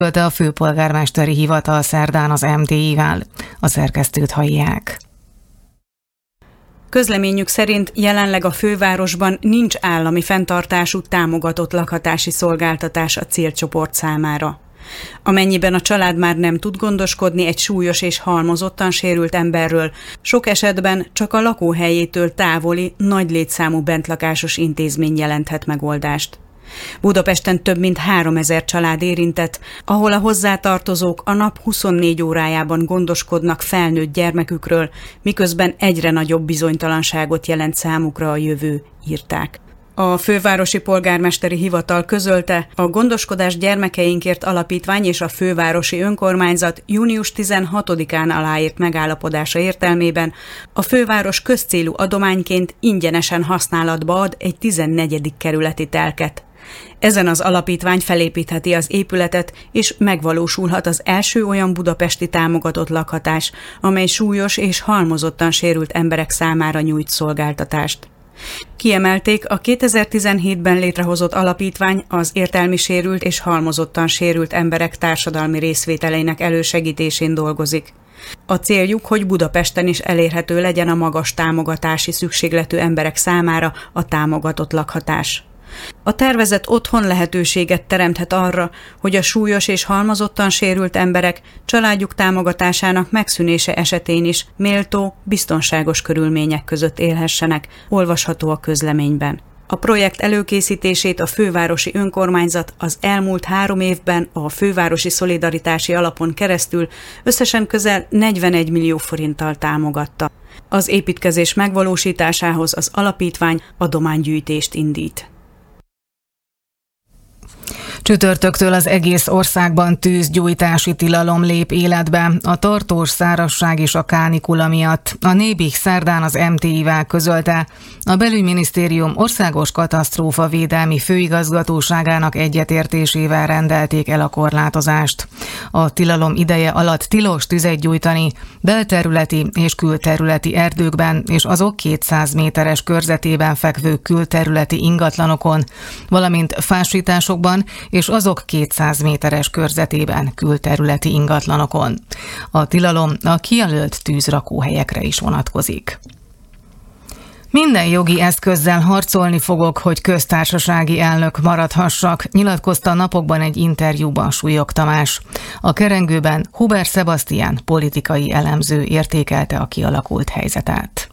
A főpolgármesteri hivatal szerdán az MTI-vel. A szerkesztőt hallják. Közleményük szerint jelenleg a fővárosban nincs állami fenntartású támogatott lakhatási szolgáltatás a célcsoport számára. Amennyiben a család már nem tud gondoskodni egy súlyos és halmozottan sérült emberről, sok esetben csak a lakóhelyétől távoli, nagy létszámú bentlakásos intézmény jelenthet megoldást. Budapesten több mint 3000 család érintett, ahol a hozzátartozók a nap 24 órájában gondoskodnak felnőtt gyermekükről, miközben egyre nagyobb bizonytalanságot jelent számukra a jövő, írták. A fővárosi polgármesteri hivatal közölte, a Gondoskodás gyermekeinkért alapítvány és a fővárosi önkormányzat június 16-án aláírt megállapodása értelmében a főváros közcélú adományként ingyenesen használatba ad egy 14. kerületi telket. Ezen az alapítvány felépítheti az épületet, és megvalósulhat az első olyan budapesti támogatott lakhatás, amely súlyos és halmozottan sérült emberek számára nyújt szolgáltatást. Kiemelték, a 2017-ben létrehozott alapítvány az értelmi sérült és halmozottan sérült emberek társadalmi részvételeinek elősegítésén dolgozik. A céljuk, hogy Budapesten is elérhető legyen a magas támogatási szükségletű emberek számára a támogatott lakhatás. A tervezett otthon lehetőséget teremthet arra, hogy a súlyos és halmozottan sérült emberek családjuk támogatásának megszűnése esetén is méltó, biztonságos körülmények között élhessenek, olvasható a közleményben. A projekt előkészítését a fővárosi önkormányzat az elmúlt 3 évben a fővárosi szolidaritási alapon keresztül összesen közel 41 millió forinttal támogatta. Az építkezés megvalósításához az alapítvány adománygyűjtést indít. Csütörtöktől az egész országban tűzgyújtási tilalom lép életbe a tartós szárazság és a kánikula miatt. A Nébih szerdán az MTI-vel közölte, a Belügyminisztérium országos katasztrófavédelmi főigazgatóságának egyetértésével rendelték el a korlátozást. A tilalom ideje alatt tilos tüzet gyújtani belterületi és külterületi erdőkben és azok 200 méteres körzetében fekvő külterületi ingatlanokon, valamint fásításokban és azok 200 méteres körzetében külterületi ingatlanokon. A tilalom a kijelölt tűzrakóhelyekre is vonatkozik. Minden jogi eszközzel harcolni fogok, hogy köztársasági elnök maradhassak, nyilatkozta napokban egy interjúban Súlyog Tamás. A kerengőben Huber Sebastian politikai elemző értékelte a kialakult helyzetet.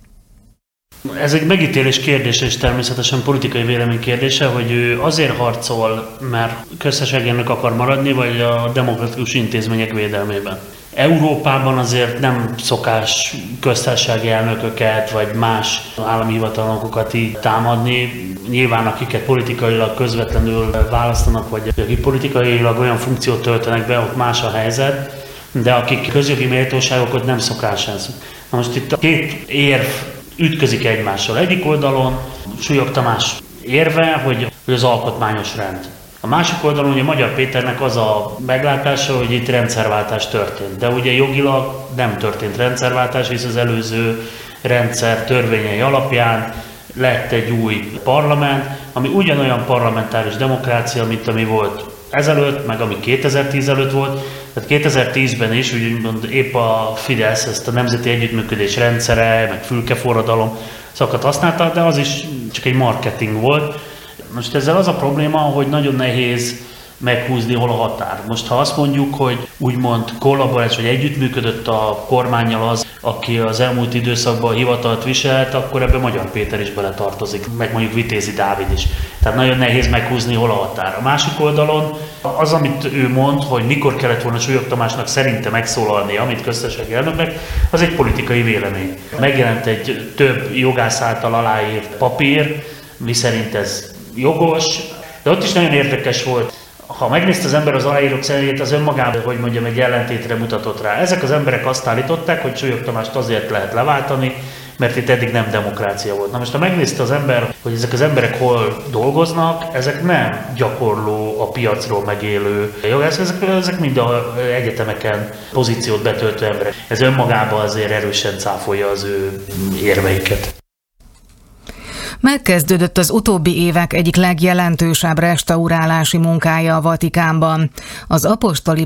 Ez egy megítélés kérdése és természetesen politikai vélemény kérdése, hogy ő azért harcol, mert köztársasági elnök akar maradni, vagy a demokratikus intézmények védelmében. Európában azért nem szokás köztársasági elnököket, vagy más állami hivatalnokokat így támadni. Nyilván akiket politikailag közvetlenül választanak, vagy akik politikailag olyan funkciót töltenek be, ott más a helyzet, de akik közjogi méltóságokat nem szokás ez. Na most itt a két érv ütközik egymással. Egyik oldalon Súlyog Tamás érve, hogy az alkotmányos rend. A másik oldalon ugye Magyar Péternek az a meglátása, hogy itt rendszerváltás történt. De ugye jogilag nem történt rendszerváltás, hisz az előző rendszer törvényei alapján lett egy új parlament, ami ugyanolyan parlamentáris demokrácia, mint ami volt ezelőtt, meg ami 2010 előtt volt. Tehát 2010-ben is úgymond épp a Fidesz ezt a nemzeti együttműködés rendszere, meg fülkeforradalom szakadt használta, de az is csak egy marketing volt. Most ezzel az a probléma, hogy nagyon nehéz meghúzni hol a határ. Most ha azt mondjuk, hogy úgymond kollaboráció, vagy együttműködött a kormánnyal az, aki az elmúlt időszakban hivatalt viselt, akkor ebbe Magyar Péter is beletartozik, meg mondjuk Vitézi Dávid is. Tehát nagyon nehéz meghúzni hol a határ. A másik oldalon az, amit ő mond, hogy mikor kellett volna Súlyog Tamásnak szerinte megszólalnia, mint köztársasági elnöknek, az egy politikai vélemény. Megjelent egy több jogász által aláírt papír, miszerint ez jogos, de ott is nagyon érdekes volt. Ha megnézte az ember az aláírók személyét, az önmagában, hogy mondjam, egy ellentétre mutatott rá. Ezek az emberek azt állították, hogy Súlyog Tamást azért lehet leváltani, mert itt eddig nem demokrácia volt. Na most, ha megnézte az ember, hogy ezek az emberek hol dolgoznak, ezek nem gyakorló, a piacról megélő jogászok, ezek mind az egyetemeken pozíciót betöltő emberek. Ez önmagában azért erősen cáfolja az ő érveiket. Megkezdődött az utóbbi évek egyik legjelentősebb restaurálási munkája a Vatikánban. Az apostoli